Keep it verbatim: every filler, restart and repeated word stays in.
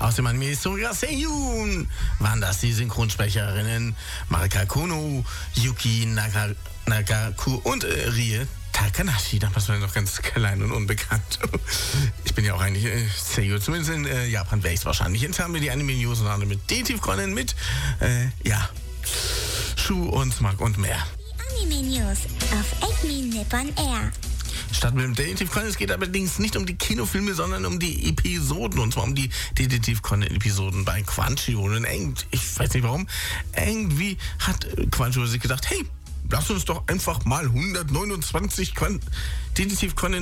Aus dem Anime Soga Seiyun waren das die Synchronsprecherinnen Marika Kono, Yuki Naka, Nagaku und äh, Rie Takanashi. Damals war er noch ganz klein und unbekannt. Ich bin ja auch eigentlich äh, Seiyu, zumindest in äh, Japan wäre ich es wahrscheinlich. Jetzt haben wir die Anime-News und andere mit Detektiv Conan, mit, äh, ja, Schuh und Smack und mehr. Die Anime-News auf Acme Nippon Air. Statt mit dem Detektiv Conan, es geht allerdings nicht um die Kinofilme, sondern um die Episoden, und zwar um die Detektiv Conan-Episoden bei Crunchyroll. Und irgendwie, ich weiß nicht warum, irgendwie hat Crunchyroll sich gedacht, hey, lass uns doch einfach mal hundertneunundzwanzig Detektiv Conan